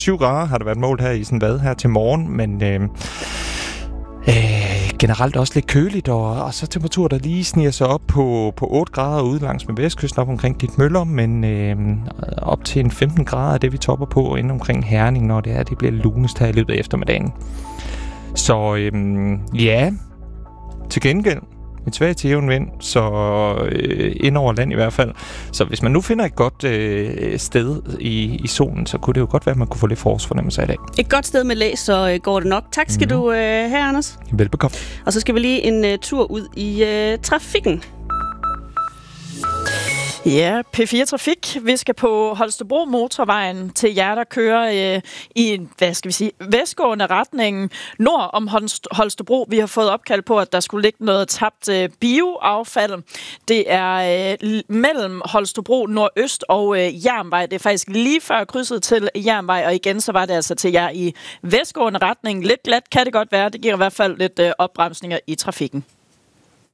7 grader har der været målt her i sådan hvad her til morgen, men generelt også lidt køligt, og så temperatur, der lige sniger sig op på 8 grader ude langs med vestkysten op omkring Klitmøller, men op til en 15 grader er det, vi topper på inde omkring Herning, når det bliver lunest her i løbet af eftermiddagen. Så ja, til gengæld et svagt til jævn vind, så ind over land i hvert fald. Så hvis man nu finder et godt sted i solen, så kunne det jo godt være, at man kunne få lidt forårsfornemmelse af det. Et godt sted med læs, så går det nok. Tak skal du have, Anders. Velbekomme. Og så skal vi lige en tur ud i trafikken. Ja, P4 Trafik. Vi skal på Holstebro motorvejen til jer, der kører i en, vestgående retning nord om Holstebro. Vi har fået opkald på, at der skulle ligge noget tabt bioaffald. Det er mellem Holstebro nordøst og Jernvej. Det er faktisk lige før krydset til Jernvej, og igen så var det altså til jer i vestgående retning. Lidt glat kan det godt være. Det giver i hvert fald lidt opbremsninger i trafikken.